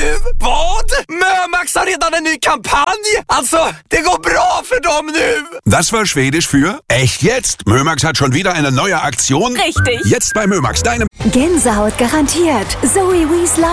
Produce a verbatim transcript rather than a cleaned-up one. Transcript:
nu? Vad? Mömax har redan en ny kampanj? Alltså, det går bra für dem nu! Das war Schwedisch für echt jetzt? Mömax hat schon wieder eine neue Aktion? Richtig. Jetzt bei Mömax, deinem... Gänsehaut garantiert. Zoe Wees